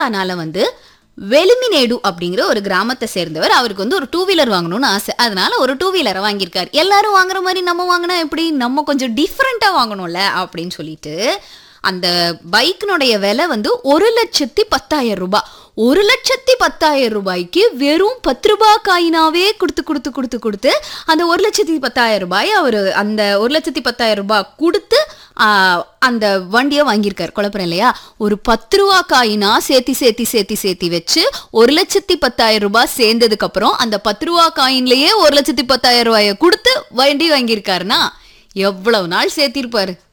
அதனால வெலுமினேடு அப்படிங்கிற ஒரு கிராமத்தை சேர்ந்தவர். அவருக்கு ஒரு 2 வீலர் வாங்கணும்னு ஆசை. அதனால ஒரு 2 வீலரை வாங்கியிருக்காரு. எல்லாரும் வாங்குற மாதிரி நம்ம வாங்கினா எப்படி, நம்ம கொஞ்சம் டிஃப்ரெண்டா வாங்கணும்ல அப்படின்னு சொல்லிட்டு அந்த பைக்கினுடைய விலை 1,10,000 ரூபாய். 1,10,000 ரூபாய்க்கு வெறும் 10 ரூபாய் காயினாவே கொடுத்து அந்த 1,10,000 ரூபாய் அவர் அந்த 1,10,000 ரூபாய் கொடுத்து அந்த வண்டியை வாங்கியிருக்காரு. குழப்பம் இல்லையா? ஒரு 10 ரூபா காயினா சேர்த்தி வச்சு 1,10,000 ரூபாய் சேர்ந்ததுக்கு அப்புறம் அந்த 10 ரூபா காயின்லயே 1,10,000 ரூபாயை கொடுத்து வண்டி வாங்கியிருக்காருன்னா எவ்வளவு நாள் சேர்த்திருப்பாரு.